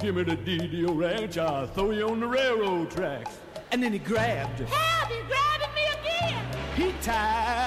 give me the deed to your ranch, I'll throw you on the railroad tracks. And then he grabbed. Help! He's grabbing me again! He tied